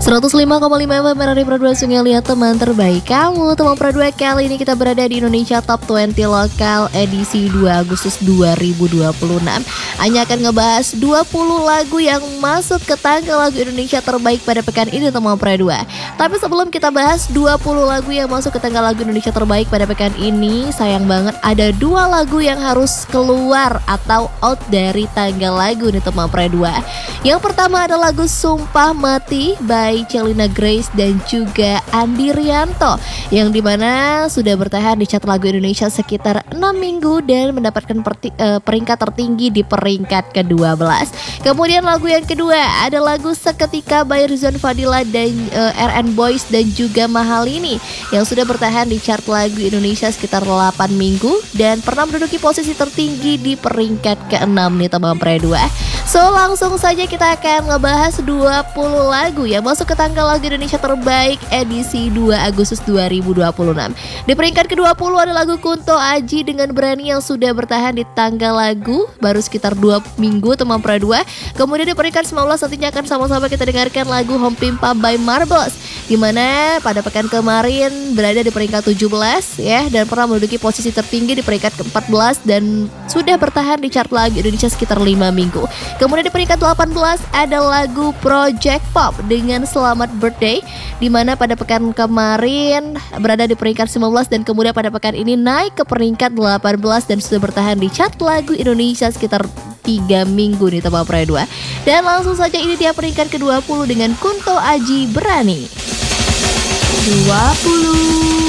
105,5 FM Radio Pro 2 Sungai Liat, teman terbaik kamu. Teman Pro 2, kali ini kita berada di Indonesia Top 20 Lokal edisi 2 Agustus 2026. Hanya akan ngebahas 20 lagu yang masuk ke tangga lagu Indonesia terbaik pada pekan ini, teman Pro 2. Tapi sebelum kita bahas 20 lagu yang masuk ke tangga lagu Indonesia terbaik pada pekan ini, sayang banget ada 2 lagu yang harus keluar atau out dari tangga lagu nih, teman Pro 2. Yang pertama ada lagu Sumpah Mati by Celina Grace dan juga Andi Rianto, yang dimana sudah bertahan di chart lagu Indonesia sekitar 6 minggu dan mendapatkan peringkat tertinggi di peringkat ke-12. Kemudian lagu yang kedua ada lagu Seketika by Rizwan Fadila dan RN Boys dan juga Mahalini, yang sudah bertahan di chart lagu Indonesia sekitar 8 minggu dan pernah menduduki posisi tertinggi di peringkat ke-6 nih, teman Pre 2. So langsung saja kita akan ngebahas 20 lagu yang masuk ke tangga lagu Indonesia terbaik edisi 2 Agustus 2026. Di peringkat ke-20 ada lagu Kunto Aji dengan Berani yang sudah bertahan di tangga lagu baru sekitar 2 minggu, teman Pro 2. Kemudian di peringkat 19 nantinya akan sama-sama kita dengarkan lagu Home Pimpa by Marbles, dimana pada pekan kemarin berada di peringkat 17 ya, dan pernah menduduki posisi tertinggi di peringkat ke-14 dan sudah bertahan di chart lagu Indonesia sekitar 5 minggu. Kemudian di peringkat 18 ada lagu Project Pop dengan Selamat Birthday, dimana pada pekan kemarin berada di peringkat 19 dan kemudian pada pekan ini naik ke peringkat 18 dan sudah bertahan di chart lagu Indonesia sekitar 3 minggu nih, teman Pro 2. Dan langsung saja ini dia peringkat ke-20 dengan Kunto Aji Berani. 20